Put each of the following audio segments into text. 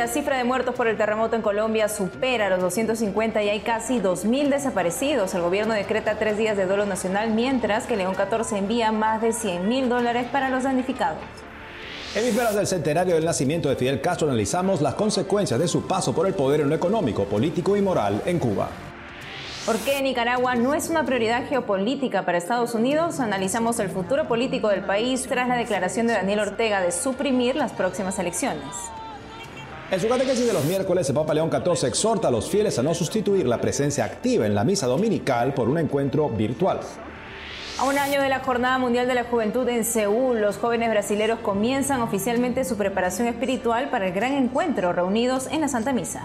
la cifra de muertos por el terremoto en Colombia supera los 250 y hay casi 2.000 desaparecidos. El gobierno decreta 3 días de duelo nacional, mientras que León 14 envía más de $100.000 para los damnificados. En vísperas del centenario del nacimiento de Fidel Castro analizamos las consecuencias de su paso por el poder en lo económico, político y moral en Cuba. ¿Por qué Nicaragua no es una prioridad geopolítica para Estados Unidos? Analizamos el futuro político del país tras la declaración de Daniel Ortega de suprimir las próximas elecciones. En su catequesis de los miércoles, el Papa León XIV exhorta a los fieles a no sustituir la presencia activa en la misa dominical por un encuentro virtual. A un año de la Jornada Mundial de la Juventud en Seúl, los jóvenes brasileros comienzan oficialmente su preparación espiritual para el gran encuentro, reunidos en la Santa Misa.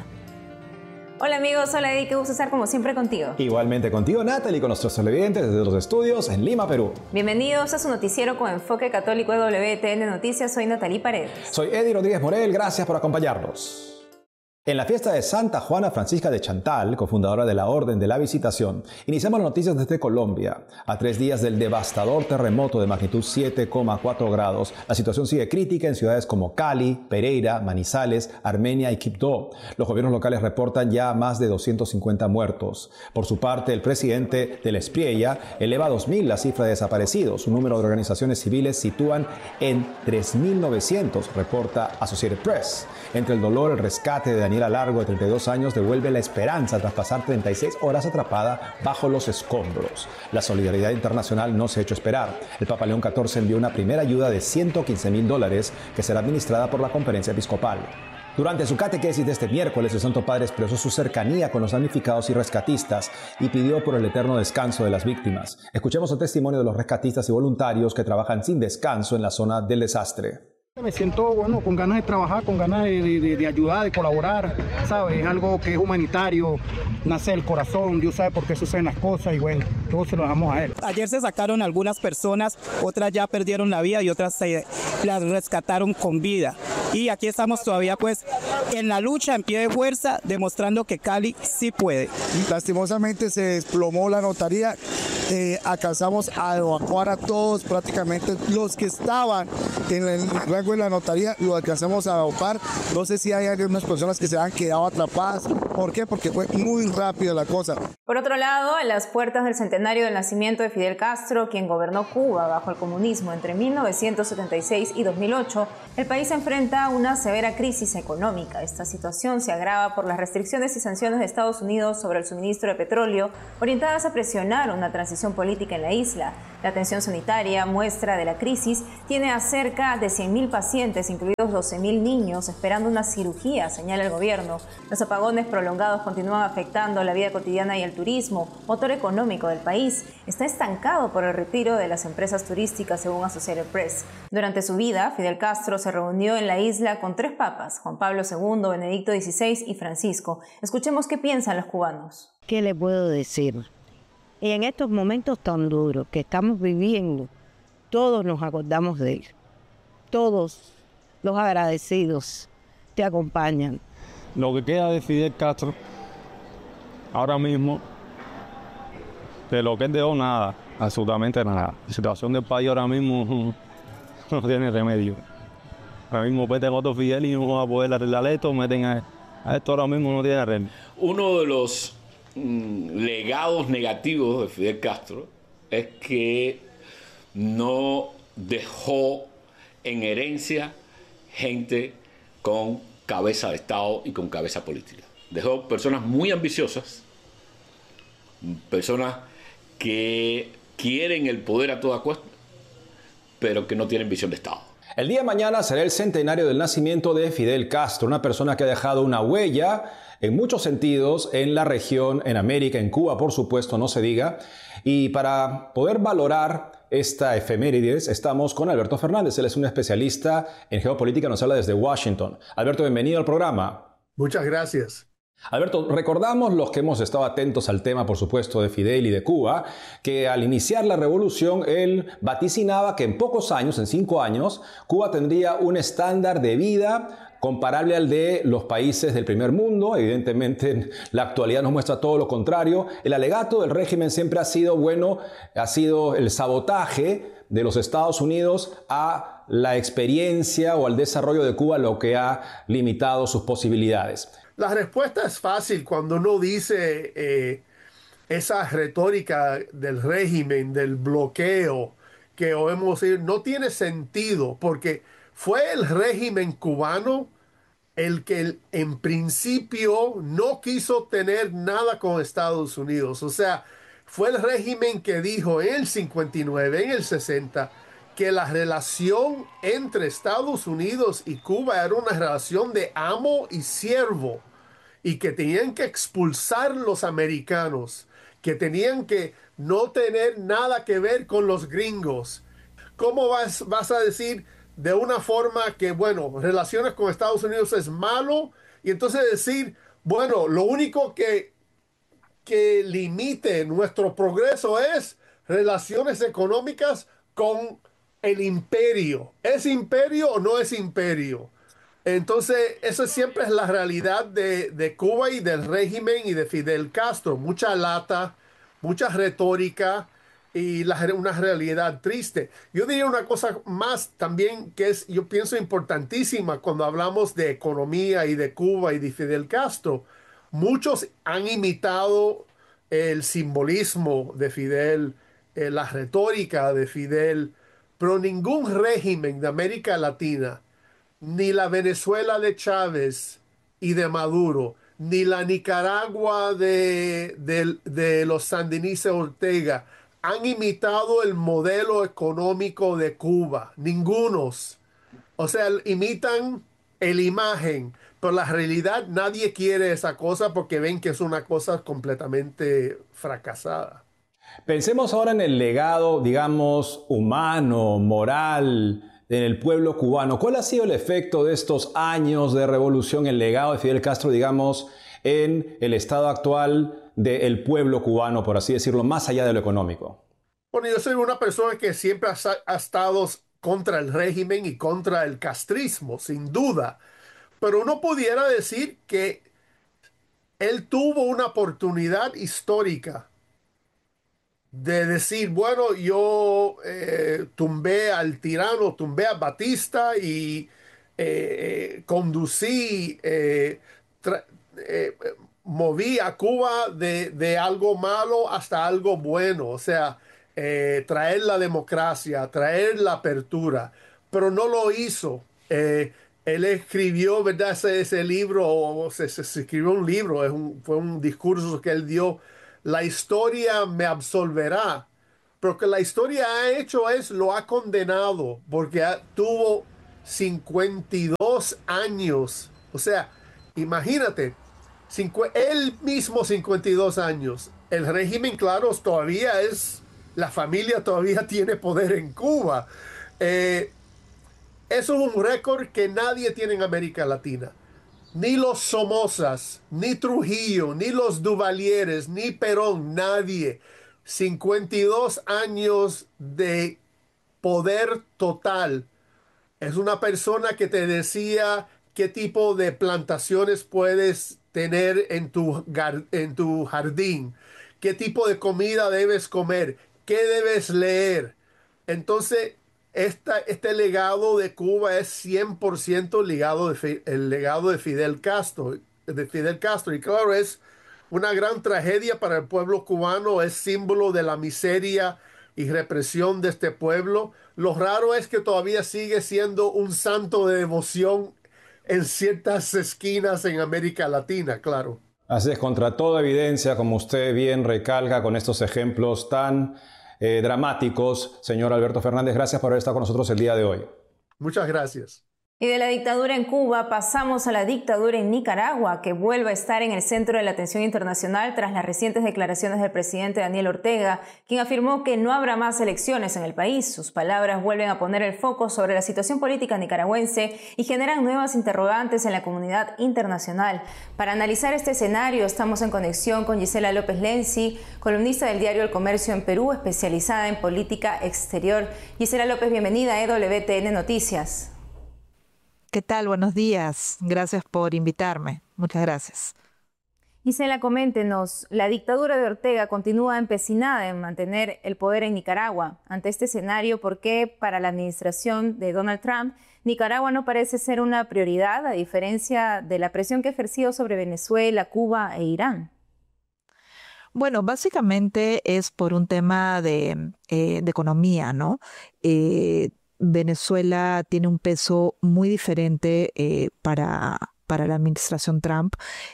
Hola amigos, hola Eddie, qué gusto estar como siempre contigo. Igualmente contigo, Natalie, y con nuestros televidentes desde los estudios en Lima, Perú. Bienvenidos a su noticiero con enfoque católico de WTN Noticias. Soy Natalie Paredes. Soy Eddie Rodríguez Morel, gracias por acompañarnos. En la fiesta de Santa Juana Francisca de Chantal, cofundadora de la Orden de la Visitación, iniciamos las noticias desde Colombia. A 3 días del devastador terremoto de magnitud 7,4 grados, la situación sigue crítica en ciudades como Cali, Pereira, Manizales, Armenia y Quibdó. Los gobiernos locales reportan ya más de 250 muertos. Por su parte, el presidente del Espriella eleva a 2.000 la cifra de desaparecidos. Un número de organizaciones civiles sitúan en 3.900, reporta Associated Press. Entre el dolor, el rescate de Daniela Largo, de 32 años, devuelve la esperanza tras pasar 36 horas atrapada bajo los escombros. La solidaridad internacional no se ha hecho esperar. El Papa León XIV envió una primera ayuda de $115.000 que será administrada por la Conferencia Episcopal. Durante su catequesis de este miércoles, el Santo Padre expresó su cercanía con los damnificados y rescatistas y pidió por el eterno descanso de las víctimas. Escuchemos el testimonio de los rescatistas y voluntarios que trabajan sin descanso en la zona del desastre. Me siento con ganas de trabajar, con ganas de ayudar, de colaborar, ¿sabes? Es algo que es humanitario, nace del corazón, Dios sabe por qué suceden las cosas y bueno, todo se lo dejamos a Él. Ayer se sacaron algunas personas, otras ya perdieron la vida y otras las rescataron con vida. Y aquí estamos todavía pues en la lucha, en pie de fuerza, demostrando que Cali sí puede. Lastimosamente se desplomó la notaría. Alcanzamos a evacuar a todos, prácticamente los que estaban en el rango de la notaría, lo alcanzamos a evacuar. No sé si hay algunas personas que se han quedado atrapadas. ¿Por qué? Porque fue muy rápida la cosa. Por otro lado, a las puertas del centenario del nacimiento de Fidel Castro, quien gobernó Cuba bajo el comunismo entre 1976 y 2008, el país enfrenta una severa crisis económica. Esta situación se agrava por las restricciones y sanciones de Estados Unidos sobre el suministro de petróleo, orientadas a presionar una transición política en la isla. La atención sanitaria, muestra de la crisis, tiene a cerca de 100.000 pacientes, incluidos 12.000 niños, esperando una cirugía, señala el gobierno. Los apagones prolongados continúan afectando la vida cotidiana y el turismo, motor económico del país. Está estancado por el retiro de las empresas turísticas, según Associated Press. Durante su vida, Fidel Castro se reunió en la isla con 3 papas, Juan Pablo II, Benedicto XVI y Francisco. Escuchemos qué piensan los cubanos. ¿Qué le puedo decir? Y en estos momentos tan duros que estamos viviendo, todos nos acordamos de él. Todos los agradecidos te acompañan. Lo que queda de Fidel Castro, ahora mismo, de lo que él dejó, nada, absolutamente nada. La situación del país ahora mismo no tiene remedio. Ahora mismo meten otro Fidel y no va a poder arreglar esto, meten a esto ahora mismo no tiene remedio. Uno de los legados negativos de Fidel Castro es que no dejó en herencia gente con cabeza de Estado y con cabeza política. Dejó personas muy ambiciosas, personas que quieren el poder a toda costa, pero que no tienen visión de Estado. El día de mañana será el centenario del nacimiento de Fidel Castro, una persona que ha dejado una huella en muchos sentidos en la región, en América, en Cuba, por supuesto, no se diga. Y para poder valorar esta efemérides, estamos con Alberto Fernández. Él es un especialista en geopolítica, nos habla desde Washington. Alberto, bienvenido al programa. Muchas gracias. Alberto, recordamos los que hemos estado atentos al tema, por supuesto, de Fidel y de Cuba, que al iniciar la revolución él vaticinaba que en pocos años, en 5 años, Cuba tendría un estándar de vida comparable al de los países del primer mundo. Evidentemente, la actualidad nos muestra todo lo contrario. El alegato del régimen siempre ha sido el sabotaje de los Estados Unidos a la experiencia o el desarrollo de Cuba lo que ha limitado sus posibilidades? La respuesta es fácil cuando uno dice esa retórica del régimen, del bloqueo que oímos decir, no tiene sentido porque fue el régimen cubano el que en principio no quiso tener nada con Estados Unidos. O sea, fue el régimen que dijo en el 59, en el 60, que la relación entre Estados Unidos y Cuba era una relación de amo y siervo y que tenían que expulsar los americanos, que tenían que no tener nada que ver con los gringos. ¿Cómo vas a decir de una forma que, bueno, relaciones con Estados Unidos es malo? Y entonces decir, bueno, lo único que limite nuestro progreso es relaciones económicas con el imperio. ¿Es imperio o no es imperio? Entonces, eso siempre es la realidad de Cuba y del régimen y de Fidel Castro. Mucha lata, mucha retórica y una realidad triste. Yo diría una cosa más también que es, yo pienso, importantísima cuando hablamos de economía y de Cuba y de Fidel Castro. Muchos han imitado el simbolismo de Fidel, la retórica de Fidel, pero ningún régimen de América Latina, ni la Venezuela de Chávez y de Maduro, ni la Nicaragua de los sandinistas Ortega, han imitado el modelo económico de Cuba. Ningunos. O sea, imitan la imagen, pero la realidad nadie quiere esa cosa porque ven que es una cosa completamente fracasada. Pensemos ahora en el legado, digamos, humano, moral, en el pueblo cubano. ¿Cuál ha sido el efecto de estos años de revolución, el legado de Fidel Castro, digamos, en el estado actual del pueblo cubano, por así decirlo, más allá de lo económico? Bueno, yo soy una persona que siempre ha estado contra el régimen y contra el castrismo, sin duda. Pero uno pudiera decir que él tuvo una oportunidad histórica de decir, bueno, yo tumbé al tirano, tumbé a Batista y conducí, moví a Cuba de algo malo hasta algo bueno. O sea, traer la democracia, traer la apertura, pero no lo hizo. Él escribió, ¿verdad? Ese libro, se escribió un libro, fue un discurso que él dio. La historia me absolverá. Pero que la historia ha hecho lo ha condenado porque tuvo 52 años. O sea, imagínate, él mismo 52 años. El régimen, claro, todavía la familia todavía tiene poder en Cuba. Eso es un récord que nadie tiene en América Latina. Ni los Somozas, ni Trujillo, ni los Duvalieres, ni Perón, nadie. 52 años de poder total. Es una persona que te decía qué tipo de plantaciones puedes tener en tu jardín, qué tipo de comida debes comer, qué debes leer. Entonces, este legado de Cuba es 100% el legado de Fidel Castro. Y claro, es una gran tragedia para el pueblo cubano, es símbolo de la miseria y represión de este pueblo. Lo raro es que todavía sigue siendo un santo de devoción en ciertas esquinas en América Latina, claro. Así es, contra toda evidencia, como usted bien recalca con estos ejemplos tan dramáticos. Señor Alberto Fernández, gracias por haber estado con nosotros el día de hoy. Muchas gracias. Y de la dictadura en Cuba pasamos a la dictadura en Nicaragua, que vuelve a estar en el centro de la atención internacional tras las recientes declaraciones del presidente Daniel Ortega, quien afirmó que no habrá más elecciones en el país. Sus palabras vuelven a poner el foco sobre la situación política nicaragüense y generan nuevas interrogantes en la comunidad internacional. Para analizar este escenario estamos en conexión con Gisela López Lenzi, columnista del diario El Comercio en Perú, especializada en política exterior. Gisela López, bienvenida a EWTN Noticias. ¿Qué tal? Buenos días. Gracias por invitarme. Muchas gracias. Gisela, coméntenos, la dictadura de Ortega continúa empecinada en mantener el poder en Nicaragua. Ante este escenario, ¿por qué para la administración de Donald Trump Nicaragua no parece ser una prioridad, a diferencia de la presión que ha ejercido sobre Venezuela, Cuba e Irán? Bueno, básicamente es por un tema de economía, ¿no? Venezuela tiene un peso muy diferente para la administración Trump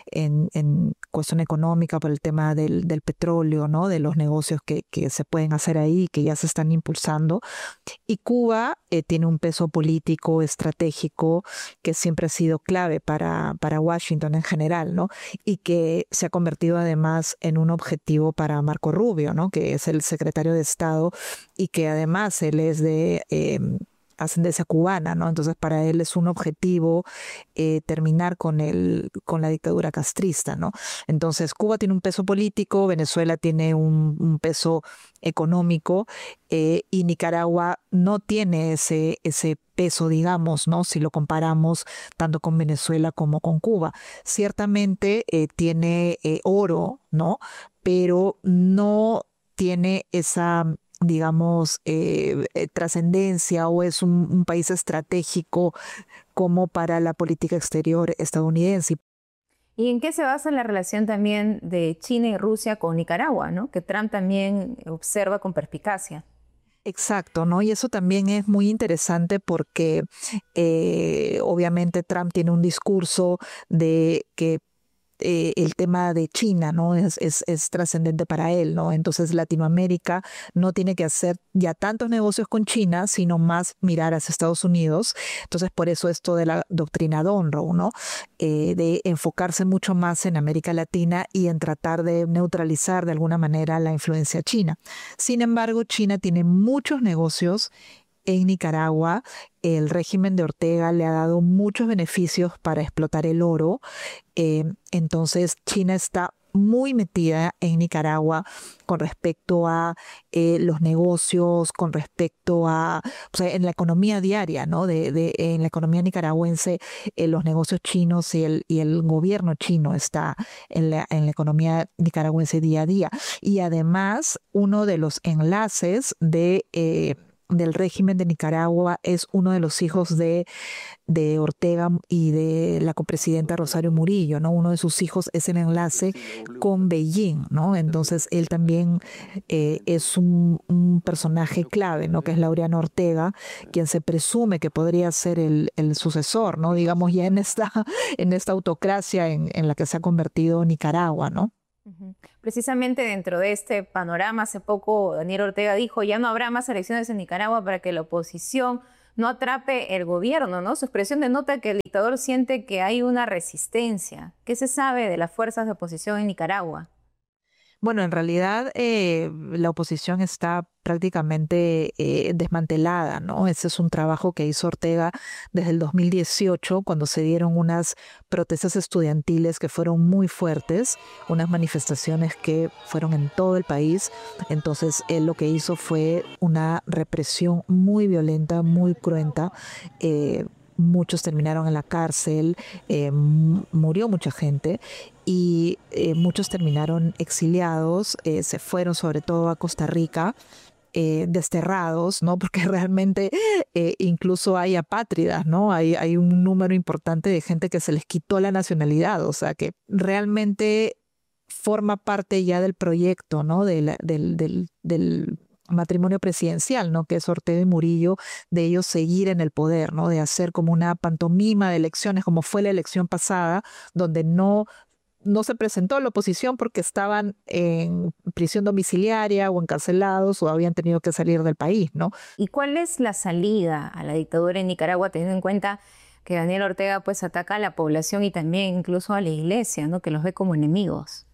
en cuestión económica, por el tema del petróleo, ¿no? De los negocios que se pueden hacer ahí, que ya se están impulsando. Y Cuba tiene un peso político, estratégico, que siempre ha sido clave para Washington en general, ¿no? Y que se ha convertido además en un objetivo para Marco Rubio, ¿no? Que es el secretario de Estado y que además él es de ascendencia cubana, ¿no? Entonces para él es un objetivo terminar con la dictadura castrista, ¿no? Entonces Cuba tiene un peso político, Venezuela tiene un peso económico y Nicaragua no tiene ese peso, digamos, ¿no? Si lo comparamos tanto con Venezuela como con Cuba. Ciertamente tiene oro, ¿no? Pero no tiene esa, digamos, trascendencia o es un país estratégico como para la política exterior estadounidense. ¿Y en qué se basa la relación también de China y Rusia con Nicaragua, ¿no? Que Trump también observa con perspicacia? Exacto, ¿no? Y eso también es muy interesante porque obviamente Trump tiene un discurso de que el tema de China, ¿no? Es trascendente para él, ¿no? Entonces Latinoamérica no tiene que hacer ya tantos negocios con China, sino más mirar hacia Estados Unidos. Entonces por eso esto de la doctrina Monroe, ¿no? De enfocarse mucho más en América Latina y en tratar de neutralizar de alguna manera la influencia china. Sin embargo, China tiene muchos negocios en Nicaragua. El régimen de Ortega le ha dado muchos beneficios para explotar el oro. Entonces China está muy metida en Nicaragua con respecto a los negocios, con respecto a, o sea, en la economía diaria, ¿no? En la economía nicaragüense, los negocios chinos y el gobierno chino está en la economía nicaragüense día a día. Y además, uno de los enlaces del régimen de Nicaragua es uno de los hijos de Ortega y de la copresidenta Rosario Murillo, ¿no? Uno de sus hijos es el enlace con Beijing, ¿no? Entonces él también es un personaje clave, ¿no? Que es Laureano Ortega, quien se presume que podría ser el sucesor, ¿no? Digamos ya en esta autocracia en la que se ha convertido Nicaragua, ¿no? Precisamente dentro de este panorama, hace poco Daniel Ortega dijo: ya no habrá más elecciones en Nicaragua para que la oposición no atrape el gobierno, ¿no? Su expresión denota que el dictador siente que hay una resistencia. ¿Qué se sabe de las fuerzas de oposición en Nicaragua? Bueno, en realidad la oposición está prácticamente desmantelada, ¿no? Ese es un trabajo que hizo Ortega desde el 2018, cuando se dieron unas protestas estudiantiles que fueron muy fuertes, unas manifestaciones que fueron en todo el país. Entonces, él lo que hizo fue una represión muy violenta, muy cruenta. Muchos terminaron en la cárcel, murió mucha gente y muchos terminaron exiliados, se fueron sobre todo a Costa Rica, desterrados, ¿no? Porque realmente incluso hay apátridas, ¿no? Hay un número importante de gente que se les quitó la nacionalidad, o sea que realmente forma parte ya del proyecto, ¿no? Del matrimonio presidencial, ¿no? Que es Ortega y Murillo, de ellos seguir en el poder, ¿no? De hacer como una pantomima de elecciones, como fue la elección pasada, donde no se presentó la oposición porque estaban en prisión domiciliaria o encarcelados o habían tenido que salir del país, ¿no? ¿Y cuál es la salida a la dictadura en Nicaragua, teniendo en cuenta que Daniel Ortega pues ataca a la población y también incluso a la iglesia, ¿no? Que los ve como enemigos?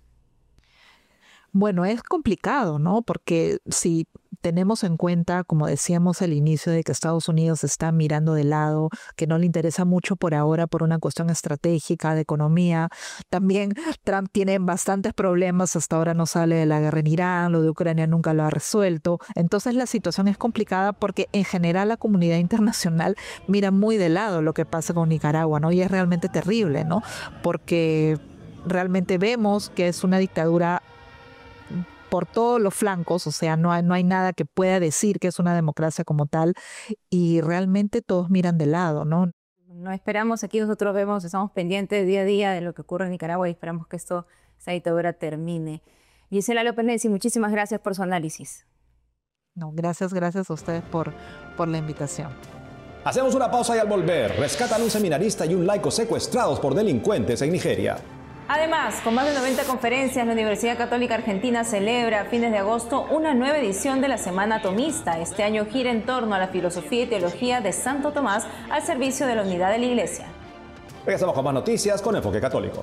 Bueno, es complicado, ¿no? Porque si tenemos en cuenta, como decíamos al inicio, de que Estados Unidos está mirando de lado, que no le interesa mucho por ahora por una cuestión estratégica de economía. También Trump tiene bastantes problemas, hasta ahora no sale de la guerra en Irán, lo de Ucrania nunca lo ha resuelto. Entonces la situación es complicada porque en general la comunidad internacional mira muy de lado lo que pasa con Nicaragua, ¿no? Y es realmente terrible, ¿no? Porque realmente vemos que es una dictadura por todos los flancos, o sea, no hay nada que pueda decir que es una democracia como tal, y realmente todos miran de lado, ¿no? No esperamos, aquí nosotros vemos, estamos pendientes día a día de lo que ocurre en Nicaragua y esperamos que esta dictadura termine. Gisela López Lenzi, muchísimas gracias por su análisis. No, gracias a ustedes por la invitación. Hacemos una pausa y al volver, rescatan un seminarista y un laico secuestrados por delincuentes en Nigeria. Además, con más de 90 conferencias, la Universidad Católica Argentina celebra a fines de agosto una nueva edición de la Semana Tomista. Este año gira en torno a la filosofía y teología de Santo Tomás al servicio de la unidad de la Iglesia. Regresamos con más noticias con Enfoque Católico.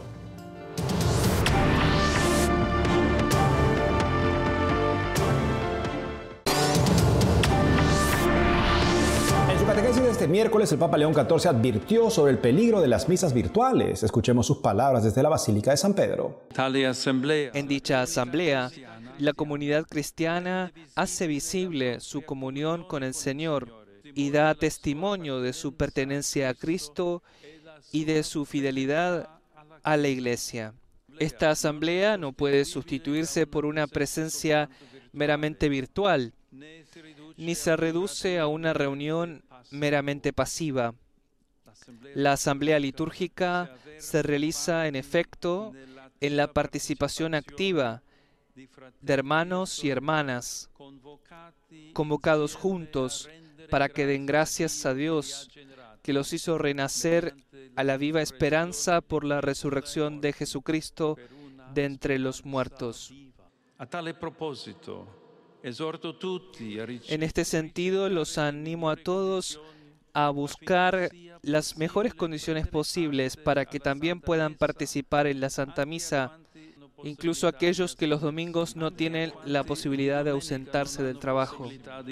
Catequesis de este miércoles, el Papa León XIV advirtió sobre el peligro de las misas virtuales. Escuchemos sus palabras desde la Basílica de San Pedro. En dicha asamblea, la comunidad cristiana hace visible su comunión con el Señor y da testimonio de su pertenencia a Cristo y de su fidelidad a la Iglesia. Esta asamblea no puede sustituirse por una presencia meramente virtual, ni se reduce a una reunión meramente pasiva. La asamblea litúrgica se realiza, en efecto, en la participación activa de hermanos y hermanas, convocados juntos para que den gracias a Dios, que los hizo renacer a la viva esperanza por la resurrección de Jesucristo de entre los muertos. En este sentido, los animo a todos a buscar las mejores condiciones posibles para que también puedan participar en la Santa Misa, incluso aquellos que los domingos no tienen la posibilidad de ausentarse del trabajo.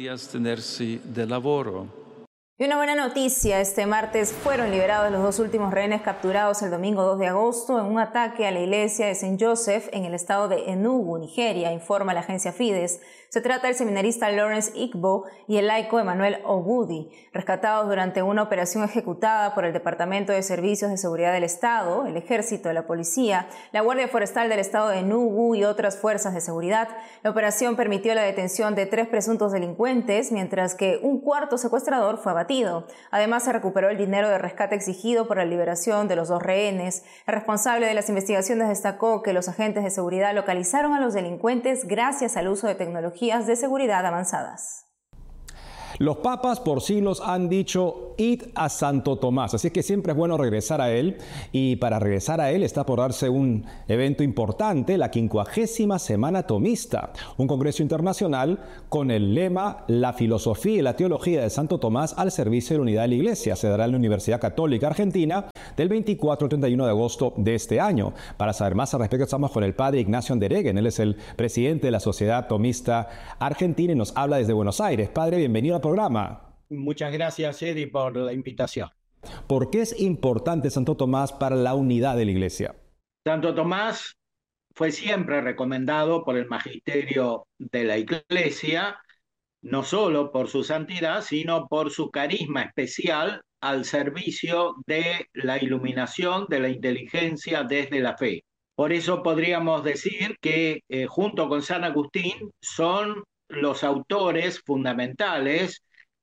Y una buena noticia, este martes fueron liberados los dos últimos rehenes capturados el domingo 2 de agosto en un ataque a la iglesia de St. Joseph en el estado de Enugu, Nigeria, informa la agencia Fides. Se trata del seminarista Lawrence Igbo y el laico Emmanuel Ogudi, rescatados durante una operación ejecutada por el Departamento de Servicios de Seguridad del Estado, el Ejército, la Policía, la Guardia Forestal del estado de Enugu y otras fuerzas de seguridad. La operación permitió la detención de 3 presuntos delincuentes, mientras que un cuarto secuestrador fue abatido. Además, se recuperó el dinero de rescate exigido por la liberación de los 2 rehenes. El responsable de las investigaciones destacó que los agentes de seguridad localizaron a los delincuentes gracias al uso de tecnologías de seguridad avanzadas. Los papas por siglos han dicho, id a Santo Tomás, así que siempre es bueno regresar a él, y para regresar a él está por darse un evento importante, la 50ª Semana Tomista, un congreso internacional con el lema La filosofía y la teología de Santo Tomás al servicio de la unidad de la Iglesia. Se dará en la Universidad Católica Argentina del 24 al 31 de agosto de este año. Para saber más al respecto estamos con el padre Ignacio Andereguen, él es el presidente de la Sociedad Tomista Argentina y nos habla desde Buenos Aires. Padre, bienvenido al programa. Muchas gracias, Eddie, por la invitación. ¿Por qué es importante Santo Tomás para la unidad de la Iglesia? Santo Tomás fue siempre recomendado por el magisterio de la Iglesia, no solo por su santidad, sino por su carisma especial al servicio de la iluminación de la inteligencia desde la fe. Por eso podríamos decir que junto con San Agustín son los autores fundamentales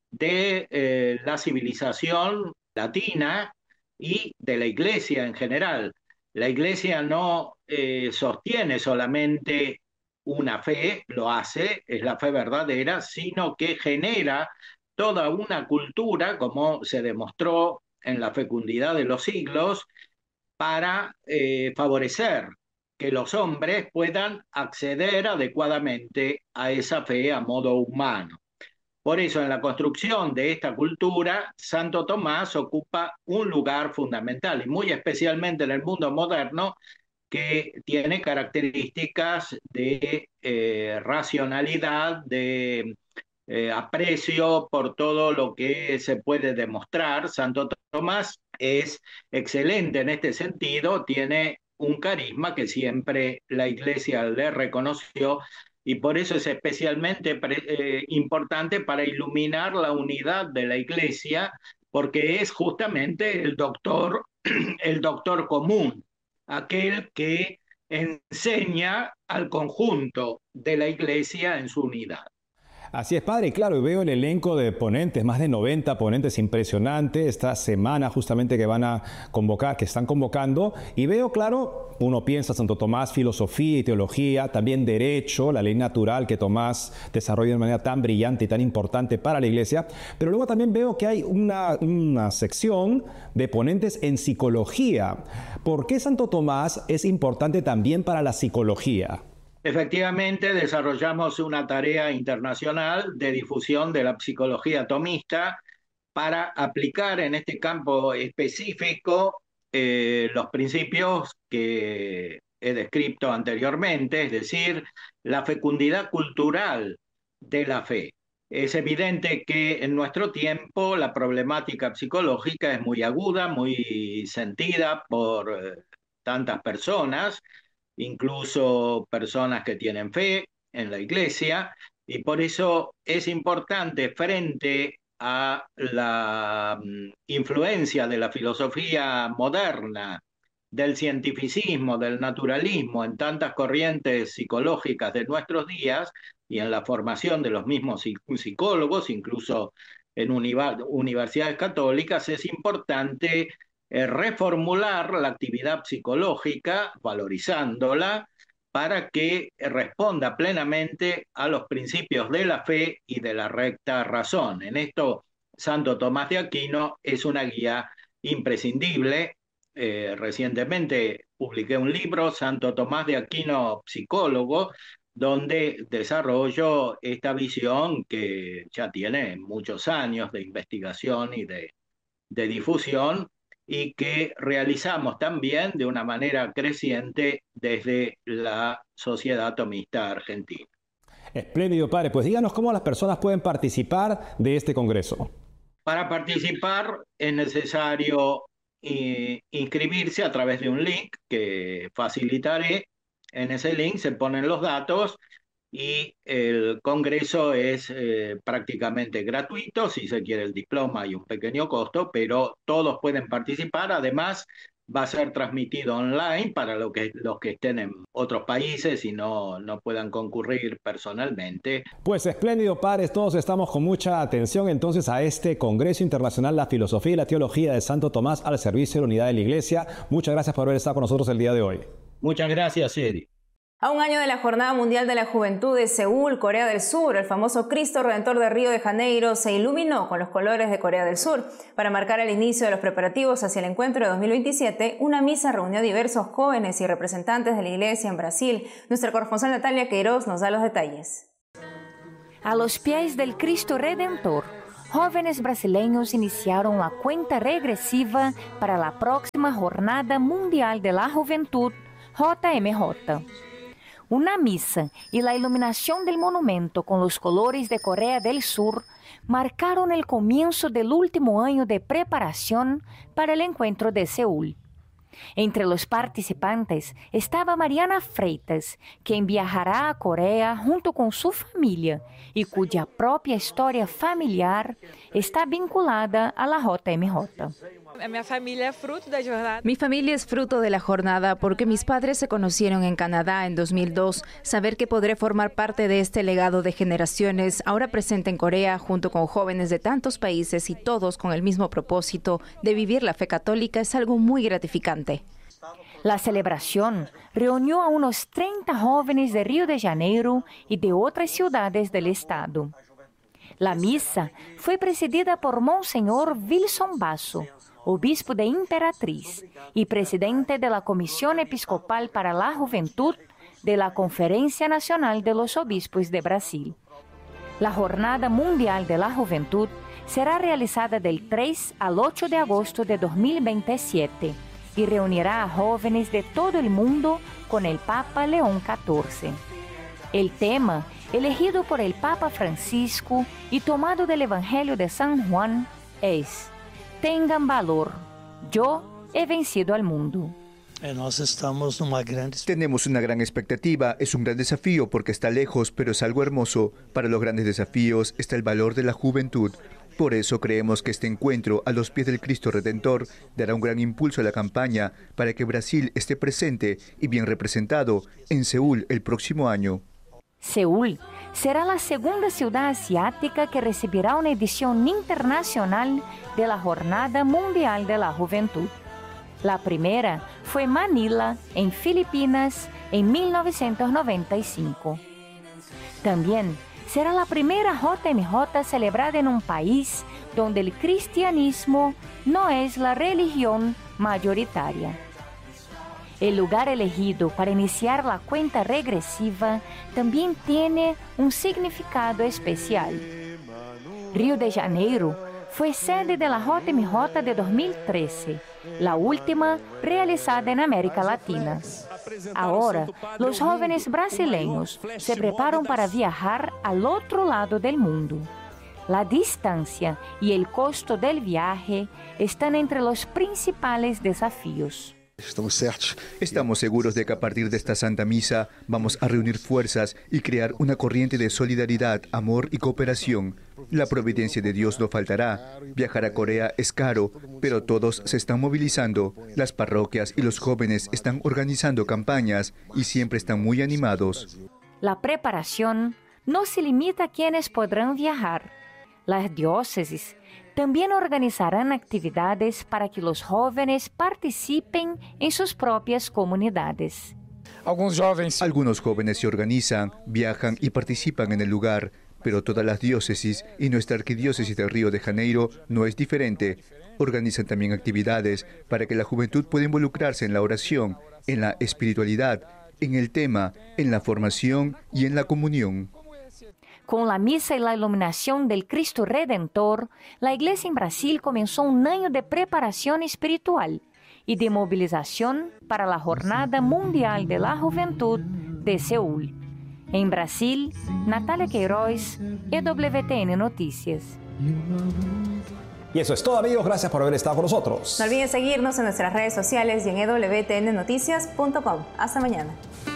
de la civilización latina y de la Iglesia en general. La Iglesia no sostiene solamente una fe, lo hace, es la fe verdadera, sino que genera toda una cultura, como se demostró en la fecundidad de los siglos, para favorecer que los hombres puedan acceder adecuadamente a esa fe a modo humano. Por eso, en la construcción de esta cultura, Santo Tomás ocupa un lugar fundamental, y muy especialmente en el mundo moderno, que tiene características de racionalidad, de aprecio por todo lo que se puede demostrar. Santo Tomás es excelente en este sentido, tiene un carisma que siempre la Iglesia le reconoció, y por eso es especialmente importante para iluminar la unidad de la Iglesia, porque es justamente el doctor común aquel que enseña al conjunto de la Iglesia en su unidad. Así es, padre, y claro, y veo el elenco de ponentes, más de 90 ponentes, impresionante, esta semana justamente que van a convocar, que están convocando, y veo, claro, uno piensa Santo Tomás, filosofía y teología, también derecho, la ley natural que Tomás desarrolla de manera tan brillante y tan importante para la Iglesia, pero luego también veo que hay una sección de ponentes en psicología. ¿Por qué Santo Tomás es importante también para la psicología? Efectivamente, desarrollamos una tarea internacional de difusión de la psicología tomista para aplicar en este campo específico los principios que he descrito anteriormente, es decir, la fecundidad cultural de la fe. Es evidente que en nuestro tiempo la problemática psicológica es muy aguda, muy sentida por tantas personas, incluso personas que tienen fe en la Iglesia, y por eso es importante frente a la influencia de la filosofía moderna, del cientificismo, del naturalismo en tantas corrientes psicológicas de nuestros días y en la formación de los mismos psicólogos, incluso en universidades católicas, es importante reformular la actividad psicológica, valorizándola, para que responda plenamente a los principios de la fe y de la recta razón. En esto, Santo Tomás de Aquino es una guía imprescindible. Recientemente publiqué un libro, Santo Tomás de Aquino, psicólogo, donde desarrollo esta visión que ya tiene muchos años de investigación y de difusión, y que realizamos también de una manera creciente desde la Sociedad Tomista Argentina. Espléndido, padre. Pues díganos cómo las personas pueden participar de este congreso. Para participar es necesario inscribirse a través de un link que facilitaré. En ese link se ponen los datos y el congreso es prácticamente gratuito. Si se quiere el diploma hay un pequeño costo, pero todos pueden participar. Además, va a ser transmitido online para los que estén en otros países y no puedan concurrir personalmente. Pues espléndido, padres, todos estamos con mucha atención entonces a este Congreso Internacional, la Filosofía y la Teología de Santo Tomás al servicio de la unidad de la Iglesia. Muchas gracias por haber estado con nosotros el día de hoy. Muchas gracias, Eddie. A un año de la Jornada Mundial de la Juventud de Seúl, Corea del Sur, el famoso Cristo Redentor de Río de Janeiro se iluminó con los colores de Corea del Sur. Para marcar el inicio de los preparativos hacia el encuentro de 2027, una misa reunió a diversos jóvenes y representantes de la Iglesia en Brasil. Nuestra corresponsal Natalia Queiroz nos da los detalles. A los pies del Cristo Redentor, jóvenes brasileños iniciaron la cuenta regresiva para la próxima Jornada Mundial de la Juventud, JMJ. Una misa y la iluminación del monumento con los colores de Corea del Sur marcaron el comienzo del último año de preparación para el encuentro de Seúl. Entre los participantes estaba Mariana Freitas, quien viajará a Corea junto con su familia y cuya propia historia familiar está vinculada a la JMJ. Mi familia es fruto de la jornada porque mis padres se conocieron en Canadá en 2002. Saber que podré formar parte de este legado de generaciones ahora presente en Corea junto con jóvenes de tantos países y todos con el mismo propósito de vivir la fe católica es algo muy gratificante. La celebración reunió a unos 30 jóvenes de Río de Janeiro y de otras ciudades del estado. La misa fue presidida por Monseñor Wilson Basso, obispo de Imperatriz y presidente de la Comisión Episcopal para la Juventud de la Conferencia Nacional de los Obispos de Brasil. La Jornada Mundial de la Juventud será realizada del 3 al 8 de agosto de 2027 y reunirá a jóvenes de todo el mundo con el Papa León XIV. El tema, elegido por el Papa Francisco y tomado del Evangelio de San Juan, es: tengan valor, yo he vencido al mundo. Tenemos una gran expectativa, es un gran desafío porque está lejos, pero es algo hermoso. Para los grandes desafíos está el valor de la juventud. Por eso creemos que este encuentro a los pies del Cristo Redentor dará un gran impulso a la campaña para que Brasil esté presente y bien representado en Seúl el próximo año. Seúl será la segunda ciudad asiática que recibirá una edición internacional de la Jornada Mundial de la Juventud. La primera fue Manila, en Filipinas, en 1995. También será la primera JMJ celebrada en un país donde el cristianismo no es la religión mayoritaria. El lugar elegido para iniciar la cuenta regresiva también tiene un significado especial. Río de Janeiro fue sede de la JMJ de 2013, la última realizada en América Latina. Ahora, los jóvenes brasileños se preparan para viajar al otro lado del mundo. La distancia y el costo del viaje están entre los principales desafíos. Estamos seguros de que a partir de esta Santa Misa vamos a reunir fuerzas y crear una corriente de solidaridad, amor y cooperación. La providencia de Dios no faltará. Viajar a Corea es caro, pero todos se están movilizando. Las parroquias y los jóvenes están organizando campañas y siempre están muy animados. La preparación no se limita a quienes podrán viajar. Las diócesis también organizarán actividades para que los jóvenes participen en sus propias comunidades. Algunos jóvenes se organizan, viajan y participan en el lugar, pero todas las diócesis y nuestra arquidiócesis de Río de Janeiro no es diferente. Organizan también actividades para que la juventud pueda involucrarse en la oración, en la espiritualidad, en el tema, en la formación y en la comunión. Con la misa y la iluminación del Cristo Redentor, la Iglesia en Brasil comenzó un año de preparación espiritual y de movilización para la Jornada Mundial de la Juventud de Seúl. En Brasil, Natalia Queiroz, EWTN Noticias. Y eso es todo, amigos. Gracias por haber estado con nosotros. No olviden seguirnos en nuestras redes sociales y en ewtnnoticias.com. Hasta mañana.